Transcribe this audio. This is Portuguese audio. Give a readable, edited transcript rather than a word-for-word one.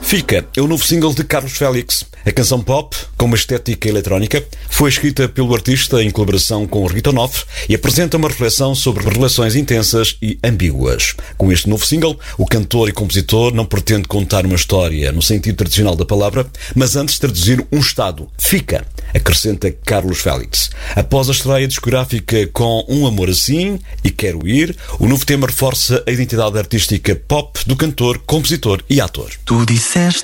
Fica é o novo single de Carlos Félix. A canção pop, com uma estética eletrónica, foi escrita pelo artista em colaboração com o Rita Noff e apresenta uma reflexão sobre relações intensas e ambíguas. Com este novo single, o cantor e compositor não pretende contar uma história no sentido tradicional da palavra, mas antes traduzir um estado. Fica, acrescenta Carlos Félix. Após a estreia discográfica com Um Amor Assim e Quero Ir, o novo tema reforça a identidade artística pop do cantor, compositor e ator. Tu disseste